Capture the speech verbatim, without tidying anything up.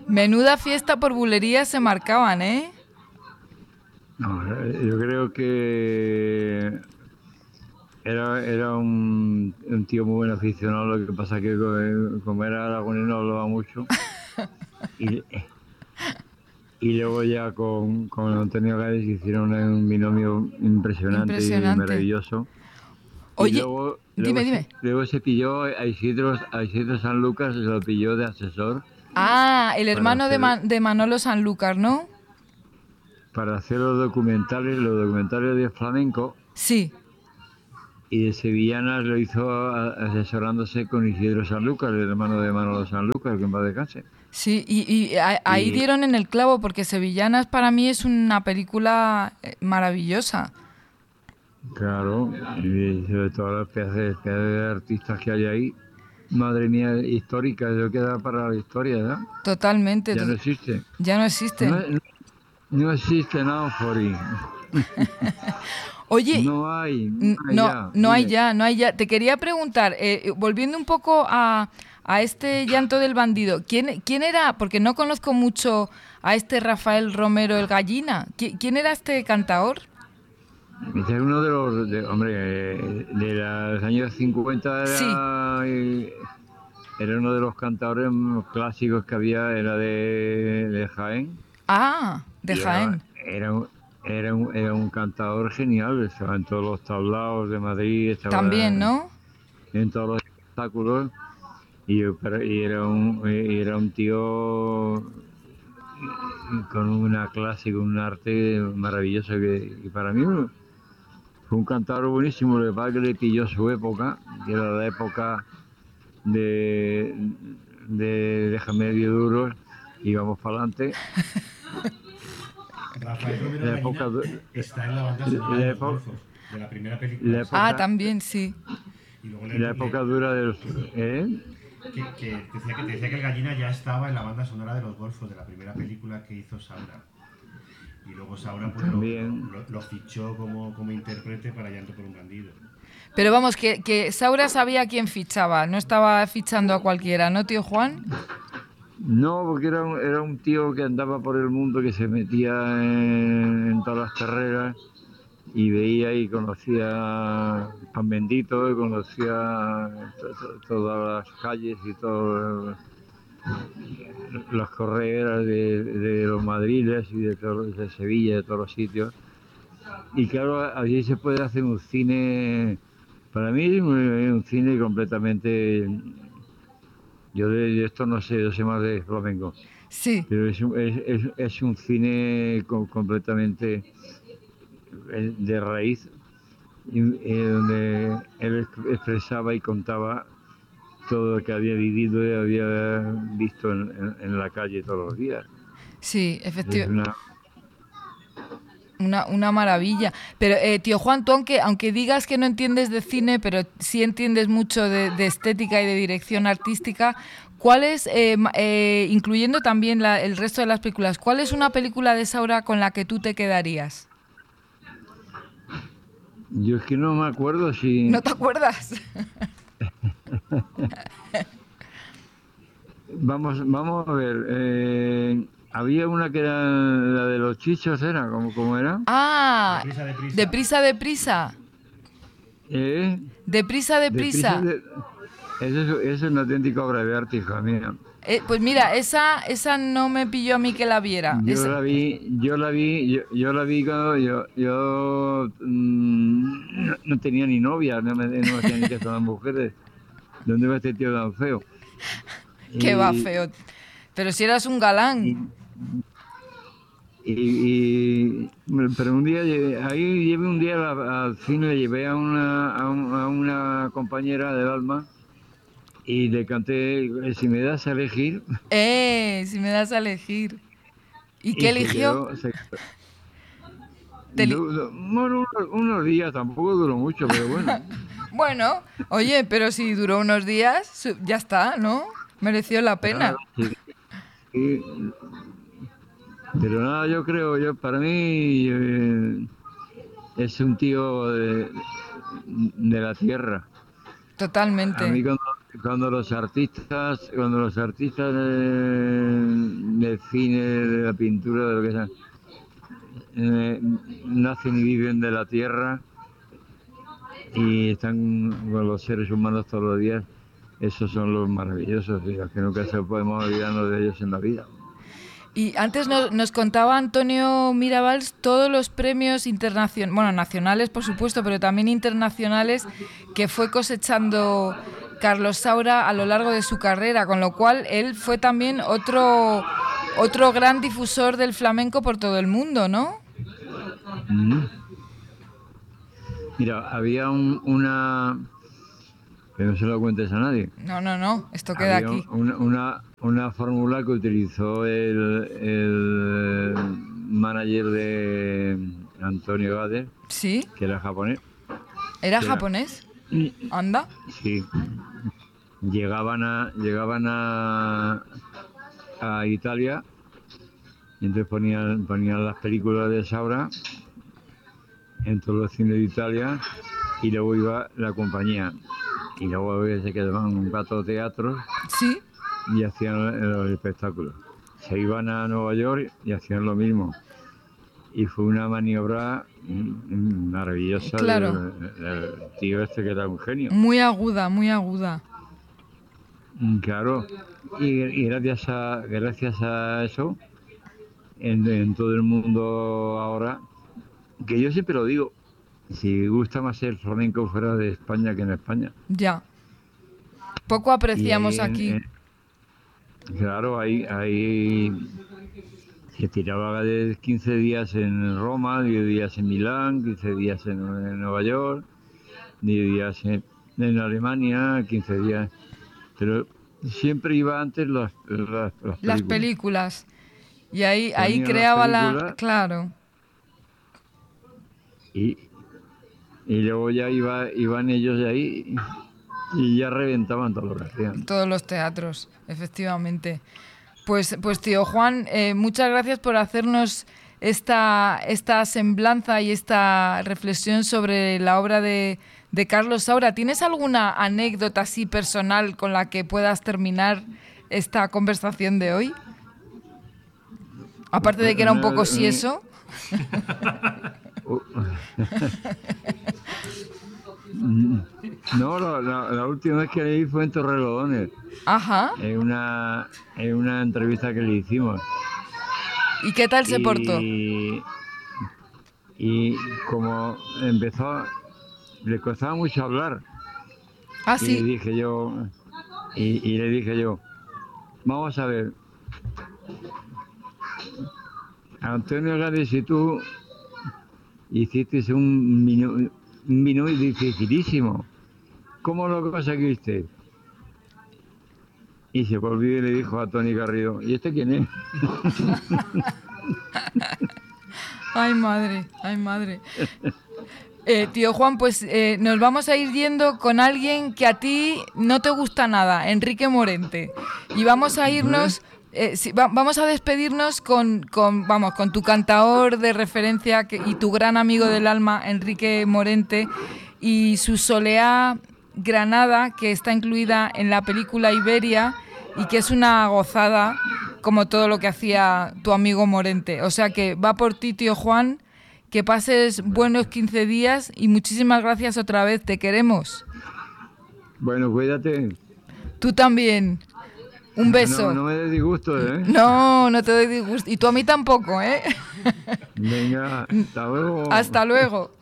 Menuda fiesta por bulerías se marcaban, ¿eh? No, yo creo que era, era un, un tío muy buen aficionado, lo que pasa que como, como era aragonés no hablaba mucho. Y, y luego ya con, con Antonio Gades hicieron un binomio impresionante y Impresionante. maravilloso. Y Oye, luego, luego, dime, se, dime. luego se pilló a Isidro, a Isidro Sanlúcar, se lo pilló de asesor Ah, el para hermano de, hacer, Man- de Manolo Sanlúcar, ¿no? para hacer los documentales, los documentales de flamenco. Sí. Y de Sevillanas lo hizo a- asesorándose con Isidro Sanlúcar, el hermano de Manolo Sanlúcar, que en paz descanse. Sí, y, y a- ahí Y dieron en el clavo, porque Sevillanas para mí es una película eh, maravillosa. claro, y sobre todo las pedazos de, pedazos de artistas que hay ahí, madre mía, histórica, eso queda para la historia, ¿verdad? Totalmente. Ya no to- existe. Ya no No, existen. no, no existe nada, Fori. Oye, No hay, no n- hay no, ya, no hay dime. ya, no hay ya. Te quería preguntar, eh, eh, volviendo un poco a, a este llanto del bandido, ¿quién, quién era? Porque no conozco mucho a este Rafael Romero el Gallina. ¿Qui- ¿Quién era este cantaor? Este es uno de los, de- hombre, eh, de los años cincuenta Sí. era, eh, era uno de los cantadores clásicos que había, era de, de Jaén, Ah, de y era, Jaén. era, un, era, un, era un cantador genial, estaba en todos los tablaos de Madrid, estaba También, en, ¿no? en todos los espectáculos, y, pero- y era, un, y era un tío con una clase, con un arte maravilloso, que, que para mí fue un cantador buenísimo. Lo que pasa es que le pilló su época, que era la época de, de Déjame medio duro y vamos para adelante. Rafael Romero La época, Gallina du- está en la banda sonora de la, Los época, Golfos, de la primera película la de Ah, Saura. época, también, sí. Y luego le, la época le- dura de los... ¿eh? que, que decía que te decía que el Gallina ya estaba en la banda sonora de Los Golfos, de la primera película que hizo Saura. Y luego Saura pues, lo, También. lo, lo fichó como, como intérprete para Llanto por un bandido. Pero vamos, que, que Saura sabía a quién fichaba, no estaba fichando a cualquiera, ¿no, tío Juan? No, porque era un, era un tío que andaba por el mundo, que se metía en, en todas las carreras y veía y conocía Pan Bendito, y conocía to- to- todas las calles y todas las correras de, de los madriles y de, todo- de Sevilla, de todos los sitios. Y claro, allí se puede hacer un cine, para mí es un, un cine completamente... Yo de, de esto no sé, yo sé más de flamenco. Sí, Pero es un, es, es, es un cine co- completamente eh, de raíz, y, eh, donde él ex- expresaba y contaba todo lo que había vivido y había visto en, en- en la calle todos los días. sí, Es efectivamente. una, Una, una maravilla. Pero, eh, tío Juan, tú aunque, aunque digas que no entiendes de cine, pero sí entiendes mucho de, de estética y de dirección artística, ¿cuál es, eh, ma- eh, incluyendo también la- el resto de las películas, cuál es una película de Saura con la que tú te quedarías? yo es que no me acuerdo ¿No si... te acuerdas? Vamos, vamos a ver. eh, había una que era la de los chichos, ¿era? ¿Cómo, cómo era? Ah, Deprisa, deprisa. deprisa, deprisa. ¿Eh? Deprisa, Deprisa, deprisa. de- Eso, es- eso es una auténtica obra de arte, hija mía. Eh, pues mira, esa, esa no me pilló a mí que la viera. Yo Esa- la vi, yo la vi, yo, yo la vi cuando yo, yo mm, no, no tenía ni novia, no me, no me hacía ni caso a las mujeres. ¿Dónde va este tío tan feo? que va Y, feo. Pero si eras un y, galán. y- y- pero un día, lle- ahí llevé un día al, al cine, le llevé a una, a, un- a una compañera del alma y le canté, si me das a elegir, Eh, si me das a elegir. ¿Y qué y se eligió? quedó, se Te li- Du- du- bueno, unos, unos días, tampoco duró mucho, pero bueno. Bueno, oye, pero si duró unos días, su- ya está, ¿no? Mereció la pena. Nada, sí, sí. Pero nada, yo creo, yo para mí eh, es un tío de, de la tierra. A Totalmente. mí cuando, cuando los artistas, cuando los artistas del, del cine, de la pintura, de lo que sea, eh, nacen y viven de la tierra y están con los seres humanos todos los días, esos son los maravillosos, y los que nunca se podemos olvidarnos de ellos en la vida. Y antes nos, nos contaba Antonio Mirabals todos los premios internacionales, bueno, nacionales por supuesto, pero también internacionales que fue cosechando Carlos Saura a lo largo de su carrera, con lo cual él fue también otro, otro gran difusor del flamenco por todo el mundo, ¿no? Mm. Mira, había un, una... que no se lo cuentes a nadie. No, no, no, esto queda había aquí. Una, una, una fórmula que utilizó el, el manager de Antonio Gades, ¿Sí? que era japonés. ¿Era que japonés? Era, ¿Anda? sí. Llegaban a, llegaban a, a Italia y entonces ponían, ponían las películas de Saura en todos los cines de Italia y luego iba la compañía. Y luego se quedaban un rato de teatros. Sí. Y hacían los espectáculos. Se iban a Nueva York y hacían lo mismo. Y fue una maniobra maravillosa. Claro. Del, del tío este que era un genio. Muy aguda, muy aguda. Claro. Y, y gracias a gracias a eso, en, en todo el mundo ahora, que yo siempre lo digo, si gusta más el flamenco fuera de España que en España. Ya. Poco apreciamos en, aquí. En, claro, ahí, ahí se tiraba de quince días en Roma, diez días en Milán, quince días en, en Nueva York, diez días en, en Alemania, quince días. Pero siempre iba antes las, las, las películas. Las películas. Y ahí, ahí creaba la... Claro. Y, y luego ya iba, iban ellos de ahí y ya reventaban todo lo que hacían. Todos los teatros, efectivamente. Pues, pues tío Juan, eh, muchas gracias por hacernos esta, esta semblanza y esta reflexión sobre la obra de, de Carlos Saura. ¿Tienes alguna anécdota así personal con la que puedas terminar esta conversación de hoy? Aparte de que era un poco sieso. No, la, la, la última vez que leí fue en Torrelodones. Ajá. En una, en una entrevista que le hicimos. ¿Y qué tal se y, portó? Y como empezó, le costaba mucho hablar. Ah, sí. Y le dije yo, y, y le dije yo, vamos a ver, Antonio Gades, y tú hiciste un menú, un menú dificilísimo. ¿Cómo lo conseguiste? Y se volvió y le dijo a Tony Garrido, ¿y este quién es? Ay, madre, ay, madre. Eh, tío Juan, pues eh, nos vamos a ir yendo con alguien que a ti no te gusta nada, Enrique Morente. Y vamos a irnos... Eh, sí, va, vamos a despedirnos con, con, vamos, con tu cantaor de referencia que, y tu gran amigo del alma, Enrique Morente, y su Soleá Granada, que está incluida en la película Iberia y que es una gozada, como todo lo que hacía tu amigo Morente. O sea que va por ti, tío Juan, que pases buenos quince días y muchísimas gracias otra vez, te queremos. Bueno, cuídate. Tú también. Un beso. No, no me des disgusto, ¿eh? No, no te doy disgusto. Y tú a mí tampoco, ¿eh? Venga, hasta luego. Hasta luego.